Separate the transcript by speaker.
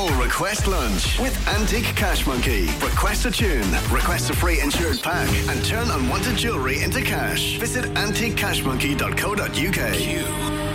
Speaker 1: All Request Lunch with Antique Cash Monkey. Request a tune, request a free insured pack, and turn unwanted jewellery into cash. Visit antiquecashmonkey.co.uk.